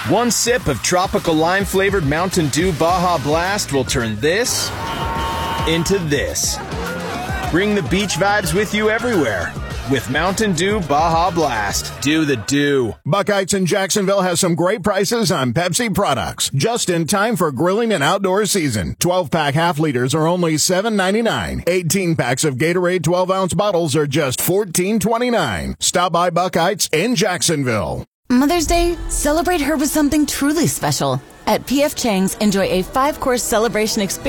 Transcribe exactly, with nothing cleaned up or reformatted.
One sip of tropical lime-flavored Mountain Dew Baja Blast will turn this into this. Bring the beach vibes with you everywhere with Mountain Dew Baja Blast. Do the do. Buckeyes in Jacksonville has some great prices on Pepsi products. Just in time for grilling and outdoor season. twelve-pack half liters are only seven ninety-nine. eighteen packs of Gatorade twelve-ounce bottles are just fourteen twenty-nine. Stop by Buckeyes in Jacksonville. Mother's Day, celebrate her with something truly special. At P F Chang's, enjoy a five-course celebration experience